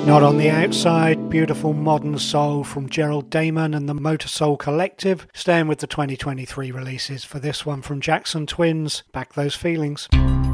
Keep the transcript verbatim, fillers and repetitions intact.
Not on the Outside, beautiful modern soul from Gerald Damon and the Motor Soul Collective, staying with the twenty twenty-three releases. For this one from Jackson Twins, Back Those Feelings.